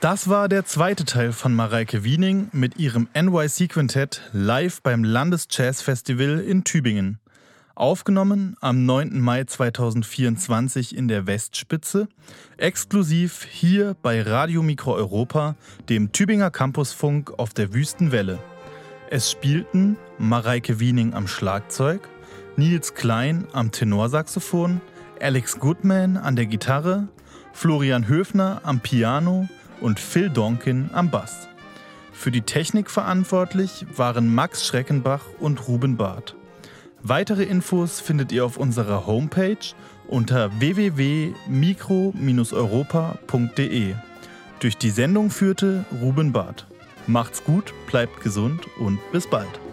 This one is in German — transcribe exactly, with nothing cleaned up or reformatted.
Das war der zweite Teil von Mareike Wiening mit ihrem N Y C-Quintett live beim Landesjazzfestival in Tübingen. Aufgenommen am neunten Mai zweitausendvierundzwanzig in der Westspitze, exklusiv hier bei Radio Mikro Europa, dem Tübinger Campusfunk auf der Wüstenwelle. Es spielten Mareike Wiening am Schlagzeug, Nils Klein am Tenorsaxophon, Alex Goodman an der Gitarre, Florian Höfner am Piano und Phil Donkin am Bass. Für die Technik verantwortlich waren Max Schreckenbach und Ruben Barth. Weitere Infos findet ihr auf unserer Homepage unter w w w punkt mikro europa punkt d e. Durch die Sendung führte Ruben Barth. Macht's gut, bleibt gesund und bis bald.